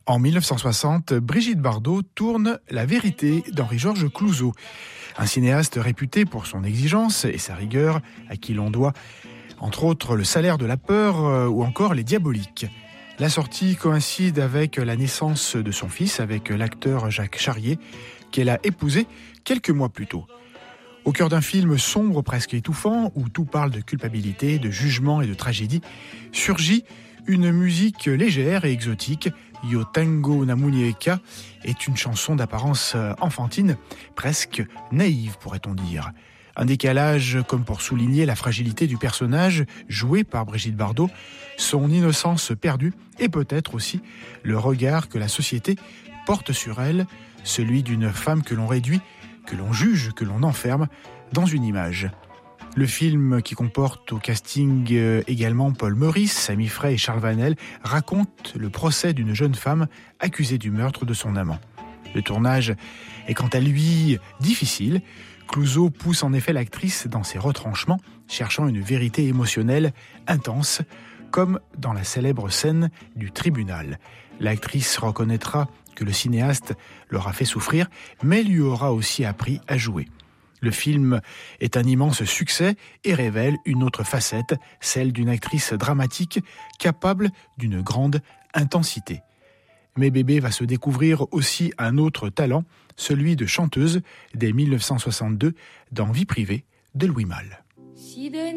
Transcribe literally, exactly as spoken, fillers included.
En dix-neuf cent soixante, Brigitte Bardot tourne La vérité d'Henri-Georges Clouzot, un cinéaste réputé pour son exigence et sa rigueur, à qui l'on doit, entre autres, Le salaire de la peur ou encore Les Diaboliques. La sortie coïncide avec la naissance de son fils avec l'acteur Jacques Charrier, qu'elle a épousé quelques mois plus tôt. Au cœur d'un film sombre, presque étouffant, où tout parle de culpabilité, de jugement et de tragédie, surgit une musique légère et exotique. Yo Tengo na Muñeca est une chanson d'apparence enfantine, presque naïve pourrait-on dire. Un décalage comme pour souligner la fragilité du personnage joué par Brigitte Bardot, son innocence perdue et peut-être aussi le regard que la société porte sur elle, celui d'une femme que l'on réduit, que l'on juge, que l'on enferme dans une image. Le film, qui comporte au casting également Paul Meurice, Samy Frey et Charles Vanel, raconte le procès d'une jeune femme accusée du meurtre de son amant. Le tournage est quant à lui difficile. Clouzot pousse en effet l'actrice dans ses retranchements, cherchant une vérité émotionnelle intense, comme dans la célèbre scène du tribunal. L'actrice reconnaîtra que le cinéaste l'aura fait souffrir, mais lui aura aussi appris à jouer. Le film est un immense succès et révèle une autre facette, celle d'une actrice dramatique capable d'une grande intensité. Mais Bébé va se découvrir aussi un autre talent, celui de chanteuse dès dix-neuf cent soixante-deux dans Vie privée de Louis Malle.